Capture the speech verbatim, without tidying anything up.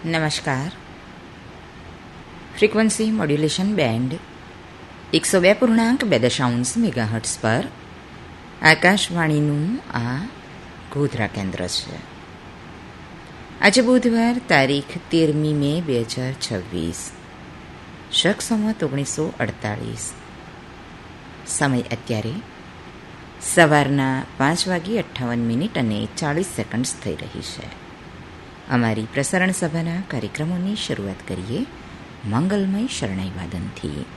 નમસ્કાર. Frequency modulation band એકસો બે પૂર્ણાંક બે દશાંશ મેગાહર્ટ્સ પર આકાશવાણીનું આ ગોધરા કેન્દ્ર છે. આજે બુધવાર તારીખ તેરમી મે બે હજાર છવ્વીસ, શક સંવત ઓગણીસો અડતાળીસ. સમય અત્યારે સવારના પાંચ વાગી અઠ્ઠાવન મિનિટ અને ચાળીસ સેકન્ડ્સ થઈ રહી છે. અમારી પ્રસારણ સભાના કાર્યક્રમોની શરૂઆત કરીએ મંગલમય શરણાઈ વાદનથી.